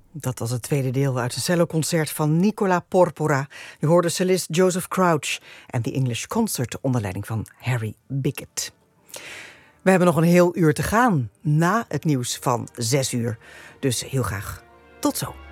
Dat was het tweede deel uit een celloconcert van Nicola Porpora. Je hoorde cellist Joseph Crouch en The English Concert onder leiding van Harry Bickett. We hebben nog een heel uur te gaan na het nieuws van 6 uur. Dus heel graag tot zo.